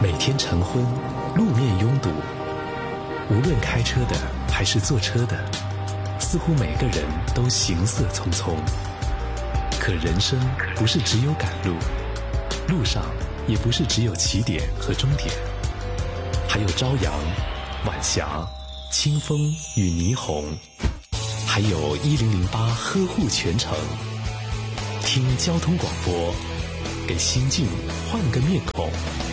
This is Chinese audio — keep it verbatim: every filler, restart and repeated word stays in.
每天晨昏，路面拥堵，无论开车的还是坐车的，似乎每个人都行色匆匆。可人生不是只有赶路，路上也不是只有起点和终点，还有朝阳、晚霞、清风与霓虹，还有一零零八呵护全程。听交通广播，给心境换个面孔。